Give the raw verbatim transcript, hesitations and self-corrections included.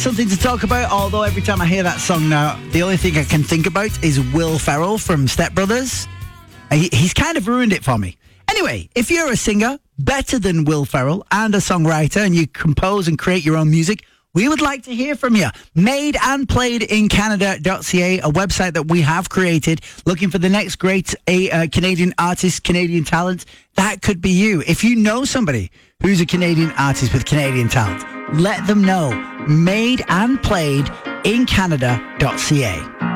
something to talk about, although every time I hear that song now, the only thing I can think about is Will Ferrell from Step Brothers. He, he's kind of ruined it for me. Anyway, if you're a singer better than Will Ferrell and a songwriter and you compose and create your own music, we would like to hear from you. made and played in Canada dot c a, a website that we have created looking for the next great uh, Canadian artist, Canadian talent. That could be you. If you know somebody who's a Canadian artist with Canadian talent, let them know. made and played in Canada dot c a.